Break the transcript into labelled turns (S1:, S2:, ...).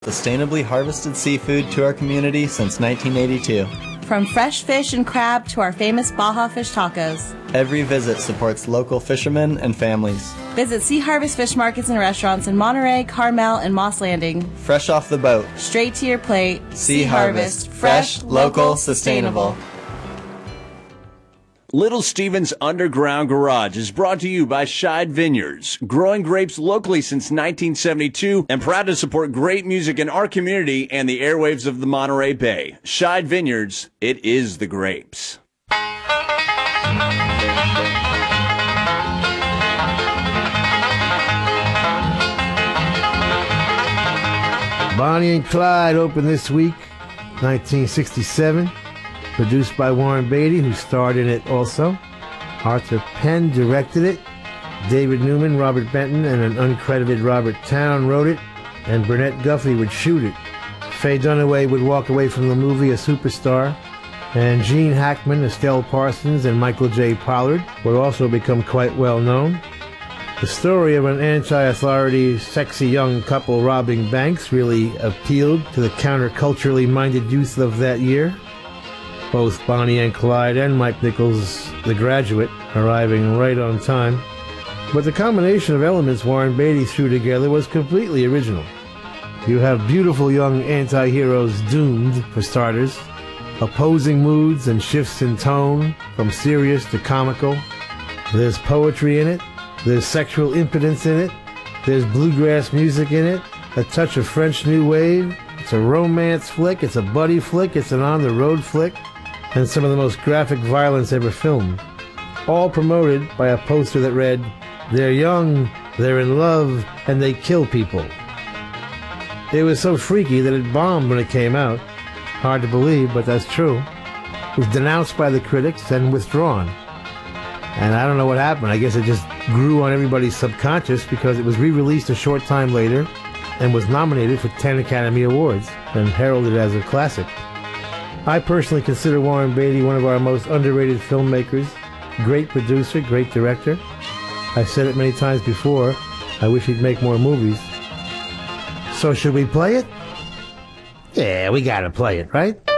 S1: Sustainably harvested seafood to our community since 1982.
S2: From fresh fish and crab to our famous Baja fish tacos.
S1: Every visit supports local fishermen and families.
S2: Visit Sea Harvest Fish Markets and restaurants in Monterey, Carmel, and Moss Landing.
S1: Fresh off the boat.
S2: Straight to your plate.
S1: Sea Harvest. Fresh, local, sustainable.
S3: Little Steven's Underground Garage is brought to you by Scheid Vineyards, growing grapes locally since 1972 and proud to support great music in our community and the airwaves of the Monterey Bay. Scheid Vineyards, it is the grapes.
S4: Bonnie and Clyde opened this week, 1967. Produced by Warren Beatty, who starred in it also. Arthur Penn directed it. David Newman, Robert Benton, and an uncredited Robert Towne wrote it, and Burnett Guffey would shoot it. Faye Dunaway would walk away from the movie a superstar, and Gene Hackman, Estelle Parsons, and Michael J. Pollard would also become quite well known. The story of an anti-authority, sexy young couple robbing banks really appealed to the counterculturally minded youth of that year. Both Bonnie and Clyde and Mike Nichols' The Graduate arriving right on time. But the combination of elements Warren Beatty threw together was completely original. You have beautiful young anti-heroes doomed, for starters, opposing moods and shifts in tone, from serious to comical. There's poetry in it, there's sexual impotence in it, there's bluegrass music in it, a touch of French New Wave. It's a romance flick, it's a buddy flick, it's an on-the-road flick, and some of the most graphic violence ever filmed. All promoted by a poster that read, "They're young, they're in love, and they kill people." It was so freaky that it bombed when it came out. Hard to believe, but that's true. It was denounced by the critics and withdrawn. And I don't know what happened. I guess it just grew on everybody's subconscious because it was re-released a short time later and was nominated for 10 Academy Awards and heralded as a classic. I personally consider Warren Beatty one of our most underrated filmmakers. Great producer, great director. I've said it many times before, I wish he'd make more movies. So should we play it? Yeah, we gotta play it, right?